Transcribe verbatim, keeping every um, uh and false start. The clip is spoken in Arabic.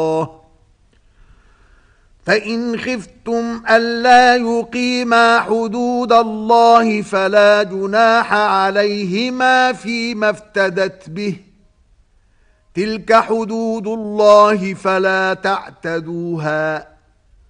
فإن خفتم ألا يقيما حدود الله فلا جناح عليهما فيما افتدت به تلك حدود الله فلا تعتدوها